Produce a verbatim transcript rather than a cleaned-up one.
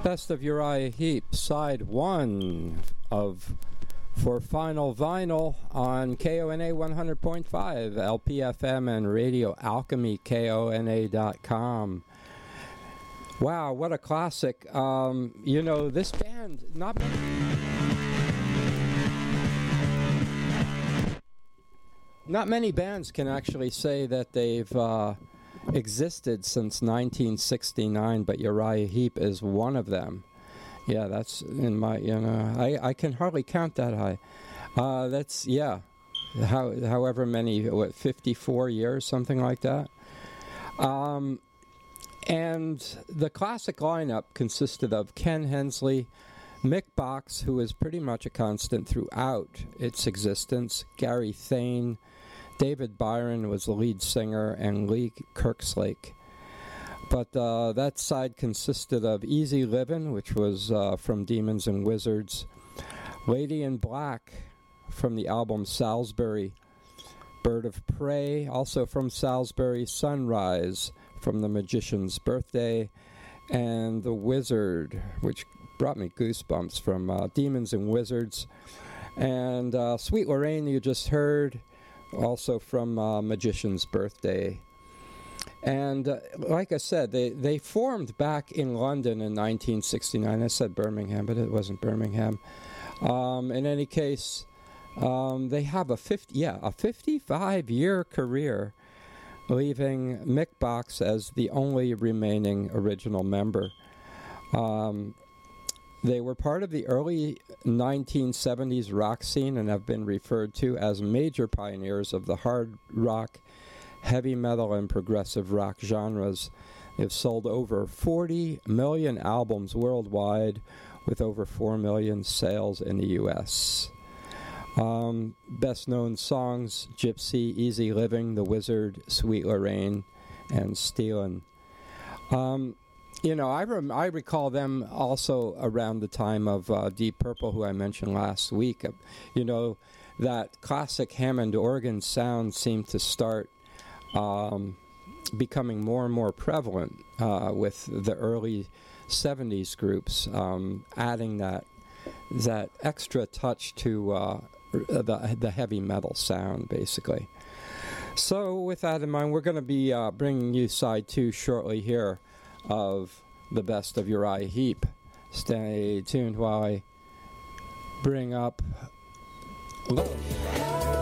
Best of Uriah Heep, side one of For Final Vinyl on K O N A one hundred point five, L P F M, and Radio Alchemy, K O N A dot com. Wow, what a classic. Um, you know, this band, not many, not many bands can actually say that they've uh, existed since nineteen sixty-nine, but Uriah Heep is one of them. Yeah, that's in my, you know, I, I can hardly count that high. Uh, that's, yeah, how, however many, what, fifty-four years, something like that. Um, and the classic lineup consisted of Ken Hensley, Mick Box, who is pretty much a constant throughout its existence, Gary Thane, David Byron was the lead singer, and Lee Kirkslake. But uh, that side consisted of Easy Livin', which was uh, from Demons and Wizards, Lady in Black from the album Salisbury, Bird of Prey, also from Salisbury, Sunrise from The Magician's Birthday, and The Wizard, which brought me goosebumps, from uh, Demons and Wizards, and uh, Sweet Lorraine, you just heard, also from uh, Magician's Birthday. And uh, like I said, they, they formed back in London in nineteen sixty-nine. I said Birmingham, but it wasn't Birmingham. Um, in any case, um, they have a fifty, yeah, a fifty-five year career, leaving Mick Box as the only remaining original member. Um, they were part of the early nineteen seventies rock scene and have been referred to as major pioneers of the hard rock, heavy metal, and progressive rock genres. They've sold over forty million albums worldwide, with over four million sales in the U S. Um, best known songs: Gypsy, Easy Living, The Wizard, Sweet Lorraine, and Stealin'. Um, you know, I, rem- I recall them also around the time of uh, Deep Purple, who I mentioned last week. Uh, you know, that classic Hammond organ sound seemed to start Um, becoming more and more prevalent uh, with the early seventies groups, um, adding that that extra touch to uh, the the heavy metal sound, basically. So, with that in mind, we're going to be uh, bringing you side two shortly here of the best of Uriah Heep. Stay tuned while I bring up Love.